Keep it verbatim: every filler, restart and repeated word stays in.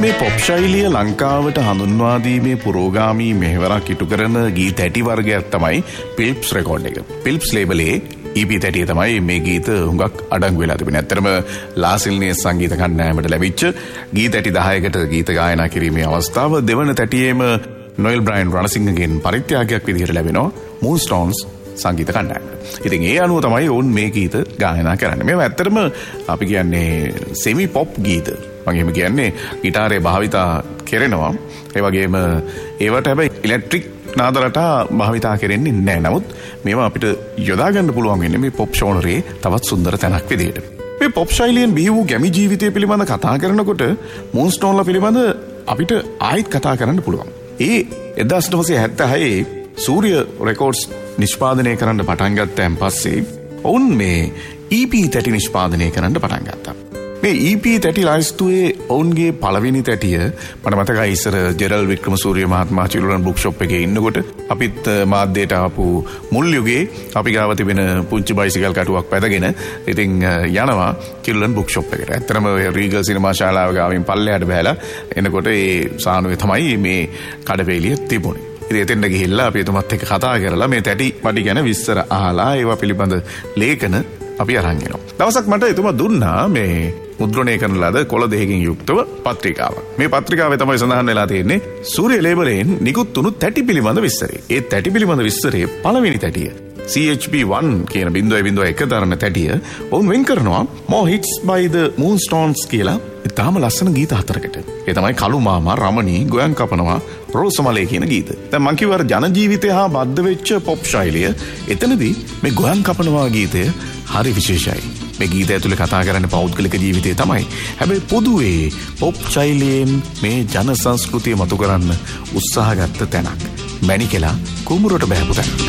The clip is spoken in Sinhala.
මේ පොප් ශෛලිය ලංකාවට හඳුන්වා දීමේ පුරෝගාමී මෙහෙවරක් ඉටු කරන ගීත ඇටි වර්ගයක් තමයි පිල්ප්ස් රෙකෝඩ් එක. පිල්ප්ස් ලේබලේ E P තැටිය තමයි මේ ගීත හුඟක් අඩංගු වෙලා තිබෙන්නේ. ඇත්තටම ලාසිල්නේ සංගීත කණ්ඩායමට ලැබිච්ච ගීත ඇටි දහයකට ගීත ගායනා කිරීමේ අවස්ථාව දෙවන තැටියේම නොයල් බ්‍රයන් රණසිංහගෙන් පරිත්‍යාගයක් විදිහට ලැබෙනවා මූන්ස්ටෝන්ස් සංගීත කණ්ඩායමට. ඉතින් ඒ අනුව තමයි ඔවුන් මේ ගීත ගායනා කරන්නේ. මේවා ඇත්තටම අපි කියන්නේ සෙමි පොප් ගීත. මම එහෙම කියන්නේ ගිටාරේ භාවිතා කරනවා. ඒ වගේම ඒවට හැබැයි ඉලෙක්ට්‍රික් නාද රටා භාවිතා කරන්නේ නැහැ. නමුත් මේවා අපිට යොදා ගන්න පුළුවන් වෙන්නේ මේ පොප් ෂෝනරේ තවත් සුන්දර තැනක් විදිහට. මේ පොප් ශෛලියෙන් බිහි වූ ගැමි ජීවිතය පිළිබඳ කතා කරනකොට මූන්ස්ටෝන්ලා පිළිබඳ අපිට ආයෙත් කතා කරන්න පුළුවන්. ඒ එක්දාස් නවසිය හැත්තෑ හයේ සූර්ය රෙකෝඩ්ස් නිෂ්පාදනය කරන්න පටන් ගත්තන් පස්සේ ඔවුන් මේ E P තැටි නිෂ්පාදනය කරන්න පටන් ගත්තා. මේ E P තැටි ලයිස්තුවේ ඔවුන්ගේ පළවෙනි තැටිය මට මතකයි ඉස්සර ජෙරල් වික්‍රමසූරිය මහත්මයා චිල්ඩ්‍රන් බුක් ෂොප් එකේ ඉන්නකොට අපිත් මාධ්‍යයට ආපු මුල් යුගයේ අපි ගාව තිබෙන පුංචි බයිසිකල් කටුවක් පැදගෙන ඉතින් යනවා චිල්ඩ්‍රන් බුක් ෂොප් එකට. ඇත්තටම රීගල් සිනමා ශාලාව ගාවින් පල්ලෙහාට බහැලා එනකොට ඒ සානුවේ තමයි මේ කඩවේලිය තිබුණේ. ඉතින් එතෙන්ට ගිහිල්ලා අපි එතුමත් එක්ක කතා කරලා මේ තැටි පඩි ගැන විස්තර අහලා ඒවා පිළිබඳ ලේඛන අපි අරන් එනවා. දවසක් මට එතුමා දුන්නා මේ මුද්‍රණය කරන ලද කොළ දෙකකින් යුක්තව පත්‍රිකාවක්. මේ පත්‍රිකාවේ තමයි සඳහන් වෙලා තියෙන්නේ සූර්ය ලේබලයෙන් නිකුත් වුණු තැටි පිළිබඳ විස්තරය. ඒ තැටි පිළිබඳ විස්තරයේ පළවෙනි තැටිය C H B one කියන බිංදුවයි බිංදුව එක දරන තැටිය වුන් වෙන් කරනවා More Hits by the Moonstones කියලා ඉතාම ලස්සන ගීත හතරකට. ඒ තමයි කළු මාමා, රමණී, ගොයන් කපනවා, රෝසමලේ කියන ගීත. දැන් මං කිව්වා ජන ජීවිතය හා බද්ධ වෙච්ච පොප් ශෛලිය. එතනදී මේ ගොයන් කපනවා ගීතය හරි විශේෂයි. මේ ගීතය ඇතුලේ කතා කරන්නේ පෞද්ගලික ජීවිතය තමයි. හැබැයි පොදුවේ පොප් ශෛලියෙන් මේ ජන සංස්කෘතිය මතු කරන්න උත්සාහ ගත්ත තැනක්. මැණිකෙලා කුඹුරට බහැපු තැන.